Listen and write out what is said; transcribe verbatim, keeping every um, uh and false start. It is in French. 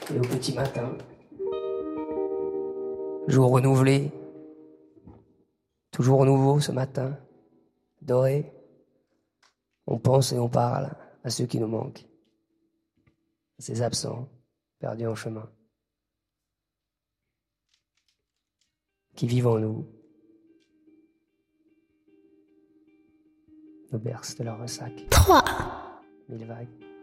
et au petit matin, jour renouvelé, toujours nouveau ce matin, doré, on pense et on parle à ceux qui nous manquent, à ces absents perdus en chemin, qui vivent en nous, nous bercent de leur ressac. trois. Mille vagues.